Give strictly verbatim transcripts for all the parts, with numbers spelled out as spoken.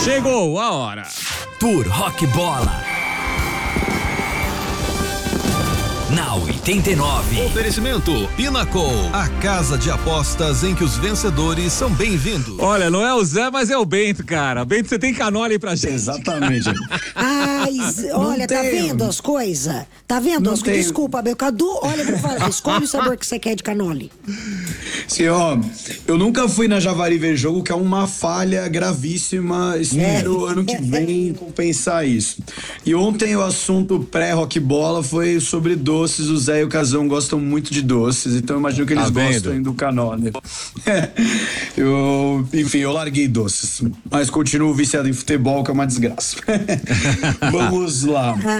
Chegou a hora. Tour Rock Bola. Na oitenta e nove. Oferecimento Pinnacle, a casa de apostas em que os vencedores são bem-vindos. Olha, não é o Zé, mas é o Bento, cara. Bento, você tem canole aí pra gente. Exatamente. Ai, olha, tá tenho. vendo as coisas? Tá vendo Não as coisas? tenho. Desculpa, meu Cadu, olha pra falar. Escolhe o sabor que você quer de canole. Sim, ó, eu nunca fui na Javari ver jogo, que é uma falha gravíssima. Espero É. ano que vem compensar isso. E ontem o assunto pré-rock bola foi sobre doces. O Zé e o Casão gostam muito de doces, então eu imagino que eles Tá vendo? gostam do canole. É, eu, enfim, eu larguei doces, mas continuo viciado em futebol, que é uma desgraça. Vamos lá. Ah,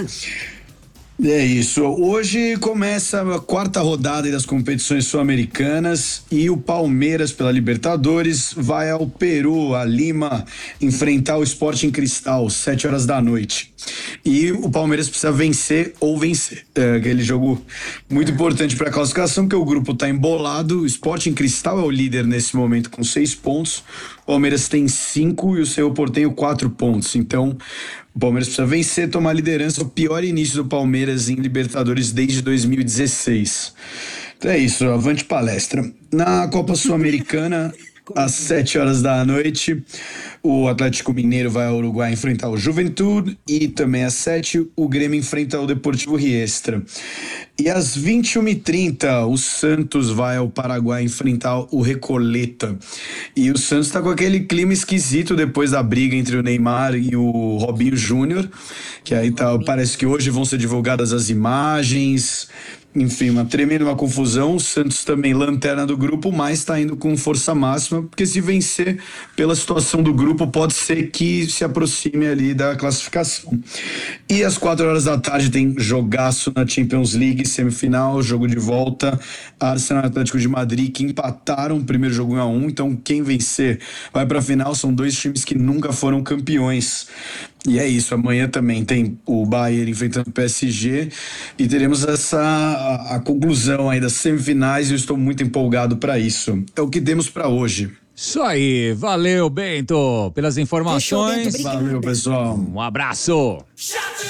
É isso. Hoje começa a quarta rodada das competições sul-americanas e o Palmeiras, pela Libertadores, vai ao Peru, a Lima, enfrentar o Sporting Cristal, sete horas da noite. E o Palmeiras precisa vencer ou vencer. É aquele jogo muito importante para a classificação, porque o grupo está embolado. O Sporting Cristal é o líder nesse momento com seis pontos. O Palmeiras tem cinco e o Cerro Porteño quatro pontos. Então, o Palmeiras precisa vencer, tomar liderança. O pior início do Palmeiras em Libertadores desde dois mil e dezesseis. Então é isso, avante palestra. Na Copa Sul-Americana, às sete horas da noite, o Atlético Mineiro vai ao Uruguai enfrentar o Juventude e também às sete o Grêmio enfrenta o Deportivo Riestra. E às vinte e uma e trinta o Santos vai ao Paraguai enfrentar o Recoleta. E o Santos tá com aquele clima esquisito depois da briga entre o Neymar e o Robinho Júnior, que aí tá, parece que hoje vão ser divulgadas as imagens. Enfim, uma tremenda uma confusão. O Santos também lanterna do grupo, mas está indo com força máxima, porque se vencer pela situação do grupo, pode ser que se aproxime ali da classificação. E às quatro horas da tarde tem jogaço na Champions League, semifinal, jogo de volta, Arsenal e Atlético de Madrid, que empataram o primeiro jogo um a um, então quem vencer vai para a final. São dois times que nunca foram campeões. E é isso, amanhã também tem o Bayern enfrentando o P S G e teremos essa a, a conclusão aí das semifinais e eu estou muito empolgado para isso. É o que temos para hoje. Isso aí, valeu, Bento, pelas informações. Fechou, Bento, obrigada. Valeu, pessoal. Um abraço.